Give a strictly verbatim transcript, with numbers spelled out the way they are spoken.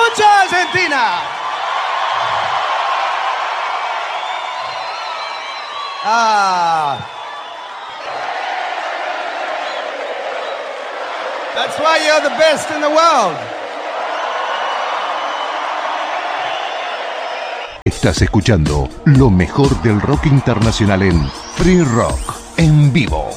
Lucha Argentina. Ah. That's why you're the best in the world. Estás escuchando lo mejor del rock internacional en Free Rock en vivo.